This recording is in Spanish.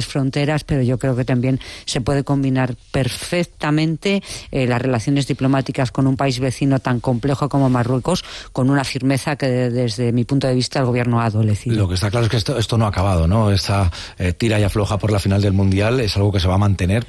fronteras, pero yo creo que también se puede combinar perfectamente las relaciones diplomáticas con un país vecino tan complejo como Marruecos, con una firmeza que desde mi punto de vista el gobierno ha adolecido. Lo que está claro es que esto no ha acabado, ¿no? Esta tira y afloja por la final del Mundial es algo que se va a mantener.